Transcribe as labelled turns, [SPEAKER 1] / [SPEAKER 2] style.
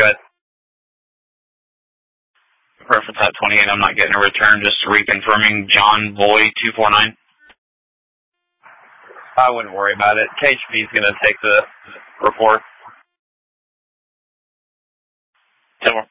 [SPEAKER 1] Good.
[SPEAKER 2] Reference at 28, I'm not getting a return, just reconfirming John Boy 249.
[SPEAKER 1] I wouldn't worry about it. KHB is going to take the report.
[SPEAKER 2] 10-4.